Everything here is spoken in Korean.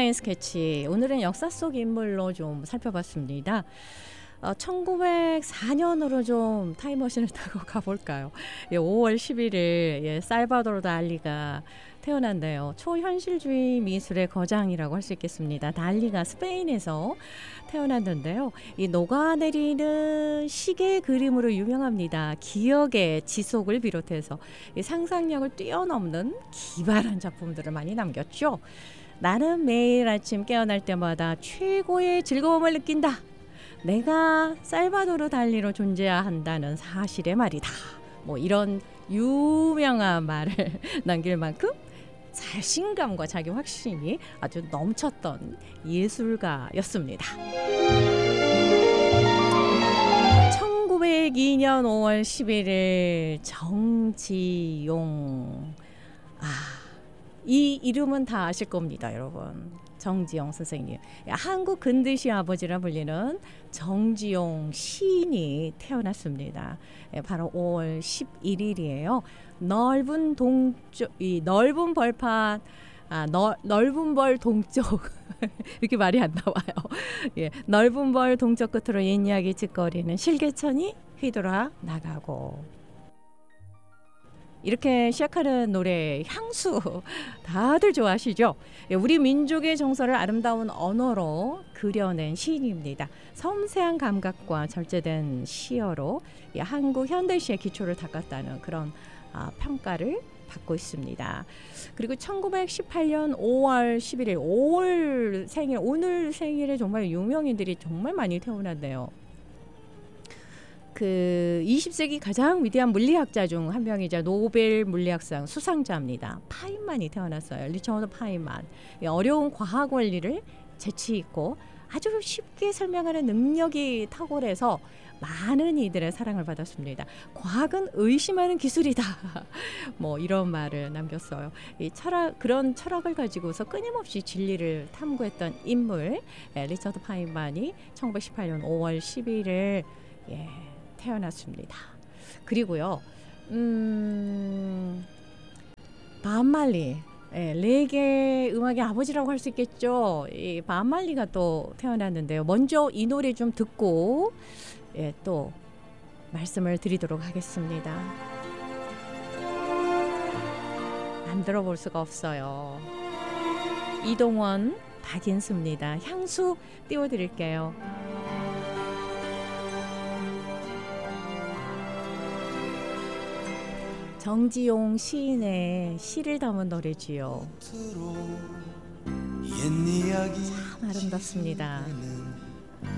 온라인 스케치, 오늘은 역사 속 인물로 좀 살펴봤습니다. 1904년으로 좀 타임머신을 타고 가볼까요? 5월 11일 살바도르 달리가 태어난대요. 초현실주의 미술의 거장이라고 할 수 있겠습니다. 달리가 스페인에서 태어났는데요. 이 녹아내리는 시계 그림으로 유명합니다. 기억의 지속을 비롯해서 이 상상력을 뛰어넘는 기발한 작품들을 많이 남겼죠. 나는 매일 아침 깨어날 때마다 최고의 즐거움을 느낀다. 내가 살바도르 달리로 존재해야 한다는 사실의 말이다. 뭐 이런 유명한 말을 남길 만큼 자신감과 자기 확신이 아주 넘쳤던 예술가였습니다. 1902년 5월 11일 정지용. 이 이름은 다 아실 겁니다, 여러분. 정지용 선생님. 한국 근대시 아버지라 불리는 정지용 시인이 태어났습니다. 바로 5월 11일이에요. 넓은 벌판, 넓은 벌 동쪽 이렇게 말이 안 나와요. 넓은 벌 동쪽 끝으로 옛 이야기 짓거리는 실개천이 휘돌아 나가고. 이렇게 시작하는 노래 향수 다들 좋아하시죠? 우리 민족의 정서를 아름다운 언어로 그려낸 시인입니다. 섬세한 감각과 절제된 시어로 한국 현대시의 기초를 닦았다는 그런 평가를 받고 있습니다. 그리고 1918년 5월 11일 오늘 생일에 정말 유명인들이 정말 많이 태어났네요. 그 20세기 가장 위대한 물리학자 중 한 명이자 노벨 물리학상 수상자입니다. 파인만이 태어났어요. 리처드 파인만. 어려운 과학 원리를 재치 있고 아주 쉽게 설명하는 능력이 탁월해서 많은 이들의 사랑을 받았습니다. 과학은 의심하는 기술이다. 뭐 이런 말을 남겼어요. 그런 철학을 가지고서 끊임없이 진리를 탐구했던 인물 리처드 파인만이 1918년 5월 11일 태어났습니다. 그리고요, 밥 말리, 레게 음악의 아버지라고 할 수 있겠죠. 이 밥 말리가 또 태어났는데요. 먼저 이 노래 좀 듣고 또 말씀을 드리도록 하겠습니다. 안 들어볼 수가 없어요. 이동원, 박인수입니다. 향수 띄워드릴게요. 정지용 시인의 시를 담은 노래지요. 참 아름답습니다.